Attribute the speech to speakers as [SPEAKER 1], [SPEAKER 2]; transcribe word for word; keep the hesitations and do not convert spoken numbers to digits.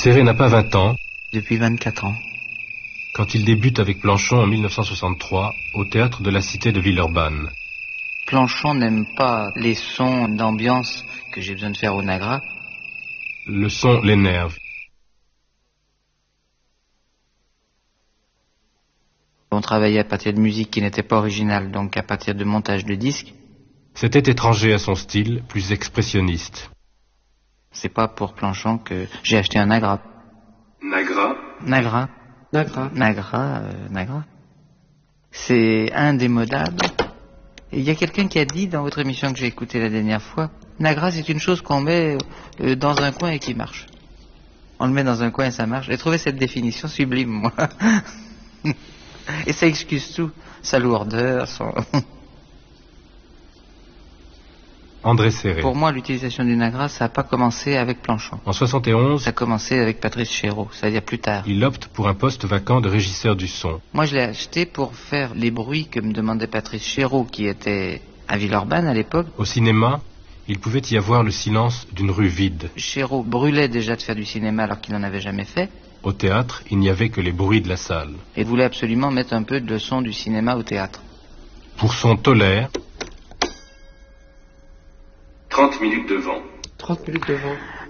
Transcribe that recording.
[SPEAKER 1] Serré n'a pas vingt ans.
[SPEAKER 2] Depuis vingt-quatre ans.
[SPEAKER 1] Quand il débute avec Planchon en mille neuf cent soixante-trois au théâtre de la Cité de Villeurbanne.
[SPEAKER 2] Planchon n'aime pas les sons d'ambiance que j'ai besoin de faire au Nagra.
[SPEAKER 1] Le son l'énerve.
[SPEAKER 2] On travaillait à partir de musique qui n'était pas originale, donc à partir de montage de disques.
[SPEAKER 1] C'était étranger à son style, plus expressionniste.
[SPEAKER 2] C'est pas pour Planchon que j'ai acheté un Nagra.
[SPEAKER 1] Nagra
[SPEAKER 2] Nagra.
[SPEAKER 3] Nagra.
[SPEAKER 2] Nagra, euh, Nagra. C'est indémodable. Et il y a quelqu'un qui a dit dans votre émission que j'ai écoutée la dernière fois, Nagra c'est une chose qu'on met euh, dans un coin et qui marche. On le met dans un coin et ça marche. J'ai trouvé cette définition sublime, moi. Et ça excuse tout. Sa lourdeur, son...
[SPEAKER 1] André Serré.
[SPEAKER 2] Pour moi, l'utilisation du Nagra, ça n'a pas commencé avec Planchon.
[SPEAKER 1] En soixante et onze,
[SPEAKER 2] Ça a commencé avec Patrice Chéreau, c'est-à-dire plus tard.
[SPEAKER 1] il opte pour un poste vacant de régisseur du son.
[SPEAKER 2] Moi, je l'ai acheté pour faire les bruits que me demandait Patrice Chéreau, qui était à Villeurbanne à l'époque.
[SPEAKER 1] Au cinéma, il pouvait y avoir le silence d'une rue vide.
[SPEAKER 2] Chéreau brûlait déjà de faire du cinéma alors qu'il n'en avait jamais fait.
[SPEAKER 1] Au théâtre, il n'y avait que les bruits de la salle.
[SPEAKER 2] Et voulait absolument mettre un peu de son du cinéma au théâtre.
[SPEAKER 1] Pour son tolère, trente minutes de vent.
[SPEAKER 3] trente minutes de vent.